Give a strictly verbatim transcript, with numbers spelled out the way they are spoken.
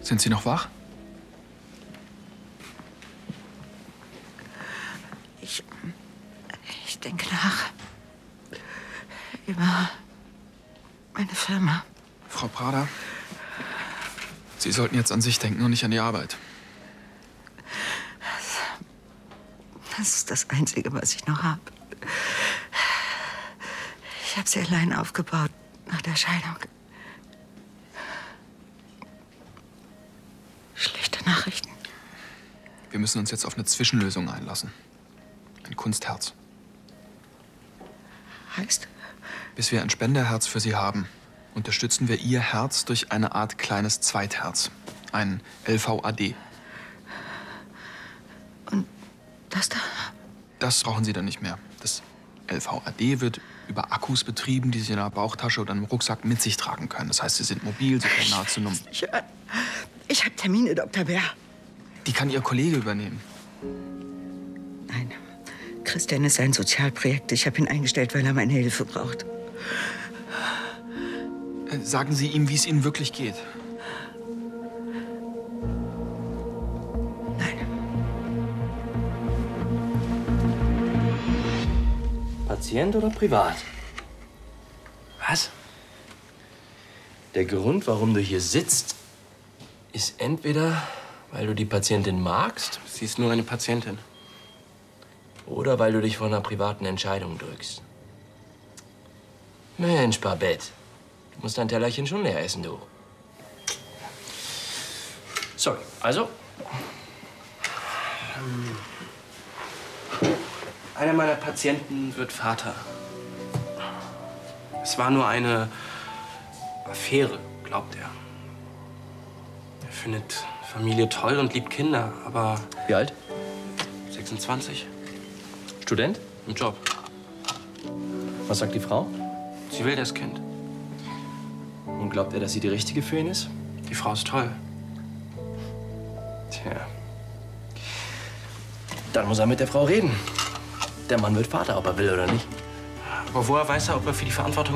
Sind Sie noch wach? Ich, ich denke nach über meine Firma. Frau Prader, Sie sollten jetzt an sich denken und nicht an die Arbeit. Das ist das Einzige, was ich noch habe. Ich habe sie allein aufgebaut nach der Scheidung. Schlechte Nachrichten. Wir müssen uns jetzt auf eine Zwischenlösung einlassen. Ein Kunstherz. Heißt? Bis wir ein Spenderherz für Sie haben, unterstützen wir Ihr Herz durch eine Art kleines Zweitherz. Ein L V A D. Und das da? Das brauchen Sie dann nicht mehr. Das L V A D wird über Akkus betrieben, die Sie in einer Bauchtasche oder im Rucksack mit sich tragen können. Das heißt, Sie sind mobil, Sie können nahezu nur... Ich, ich habe Termine, Doktor Bär. Die kann Ihr Kollege übernehmen. Nein. Christian ist ein Sozialprojekt. Ich habe ihn eingestellt, weil er meine Hilfe braucht. Sagen Sie ihm, wie es Ihnen wirklich geht. Nein. Patient oder privat? Was? Der Grund, warum du hier sitzt, ist entweder, weil du die Patientin magst. Sie ist nur eine Patientin. Oder weil du dich vor einer privaten Entscheidung drückst. Mensch, Babette. Du musst dein Tellerchen schon leer essen, du. Sorry, also? Ähm, einer meiner Patienten wird Vater. Es war nur eine Affäre, glaubt er. Er findet Familie toll und liebt Kinder, aber... Wie alt? sechsundzwanzig. Student? Im Job. Was sagt die Frau? Sie will das Kind. Und glaubt er, dass sie die Richtige für ihn ist? Die Frau ist toll. Tja. Dann muss er mit der Frau reden. Der Mann wird Vater, ob er will oder nicht. Aber woher weiß er, ob er für die Verantwortung